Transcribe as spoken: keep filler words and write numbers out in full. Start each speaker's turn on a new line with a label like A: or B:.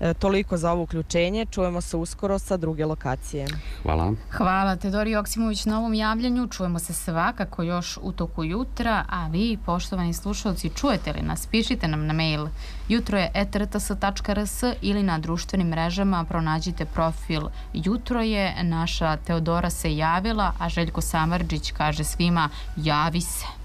A: Toliko za ovo uključenje. Čujemo se uskoro sa druge lokacije.
B: Hvala.
C: Hvala Teodori Joksimović na ovom javljanju. Čujemo se svakako još u toku jutra, a vi, poštovani slušalci, čujete li nas? Pišite nam na mail jutro je et r t s tačka r s ili na društvenim mrežama pronađite profil Jutro je. Naša Teodora se javila, a Željko Samardžić kaže svima javi se.